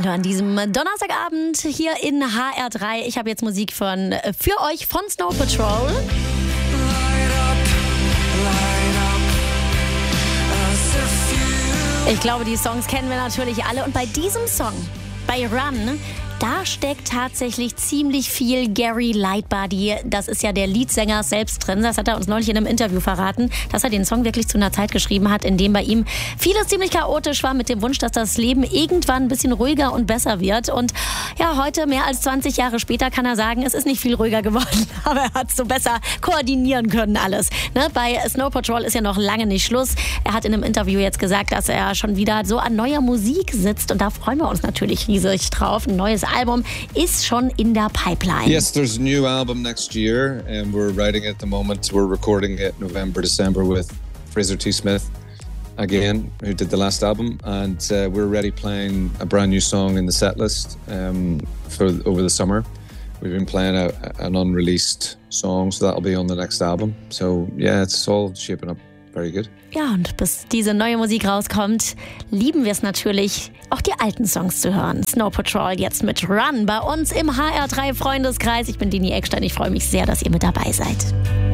Hallo an diesem Donnerstagabend hier in HR3. Ich habe jetzt Musik für euch von Snow Patrol. Ich glaube, die Songs kennen wir natürlich alle. Und bei diesem Song, bei Run, da steckt tatsächlich ziemlich viel Gary Lightbody. Das ist ja der Leadsänger selbst drin. Das hat er uns neulich in einem Interview verraten, dass er den Song wirklich zu einer Zeit geschrieben hat, in dem bei ihm vieles ziemlich chaotisch war, mit dem Wunsch, dass das Leben irgendwann ein bisschen ruhiger und besser wird. Und ja, heute, mehr als 20 Jahre später, kann er sagen, es ist nicht viel ruhiger geworden, aber er hat es so besser koordinieren können alles. Ne? Bei Snow Patrol ist ja noch lange nicht Schluss. Er hat in einem Interview jetzt gesagt, dass er schon wieder so an neuer Musik sitzt. Und da freuen wir uns natürlich riesig drauf. Ein neues Album ist schon in der Pipeline. Yes, there's a new album next year and we're writing it at the moment. We're recording it November, December with Fraser T. Smith again, who did the last album, and we're already playing a brand new song in the set list over the summer. We've been playing an unreleased song, so that'll be on the next album. So yeah, it's all shaping up very good. Ja, und bis diese neue Musik rauskommt, lieben wir es natürlich, auch die alten Songs zu hören. Snow Patrol jetzt mit Run bei uns im HR3 Freundeskreis. Ich bin Dini Eckstein. Ich freue mich sehr, dass ihr mit dabei seid.